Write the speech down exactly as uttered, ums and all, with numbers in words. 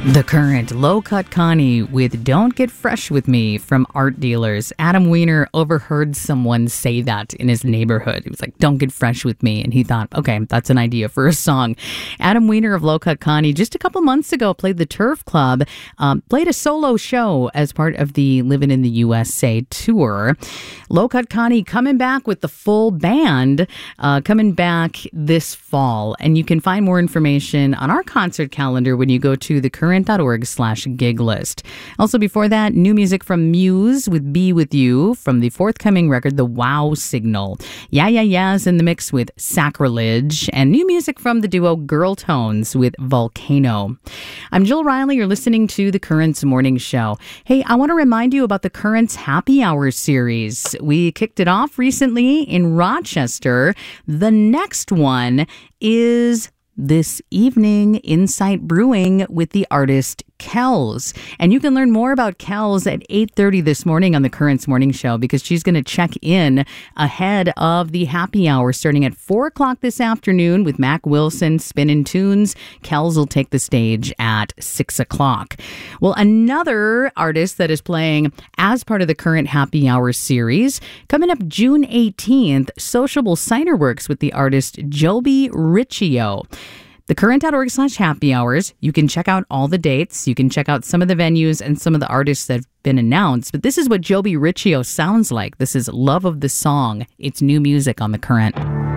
The Current, Low Cut Connie with Don't Get Fresh With Me from Art Dealers. Adam Weiner overheard someone say that in his neighborhood. He was like, don't get fresh with me. And he thought, okay, that's an idea for a song. Adam Weiner of Low Cut Connie just a couple months ago played the Turf Club, um, played a solo show as part of the Living in the U S A tour. Low Cut Connie coming back with the full band, uh, coming back this fall. And you can find more information on our concert calendar when you go to the current dot org slash gig list. Also before that, new music from Muse with Be With You from the forthcoming record, The Wow Signal. Yeah Yeah Yeah's in the mix with Sacrilege, and new music from the duo Girl Tones with Volcano. I'm Jill Riley. You're listening to The Current's Morning Show. Hey, I want to remind you about the Current's Happy Hour series. We kicked it off recently in Rochester. The next one is this evening, Insight Brewing with the artist Kells. And you can learn more about Kells at eight thirty this morning on the Current's Morning Show, because she's going to check in ahead of the happy hour starting at four o'clock this afternoon with Mac Wilson spinning tunes. Kells will take the stage at six o'clock. Well, another artist that is playing as part of the Current Happy Hour series, coming up June eighteenth, Sociable Cider Works with the artist Joby Riccio. The current dot org slash happy hours. You can check out all the dates. You can check out some of the venues and some of the artists that have been announced. But this is what Joby Riccio sounds like. This is Love of the Song. It's new music on The Current.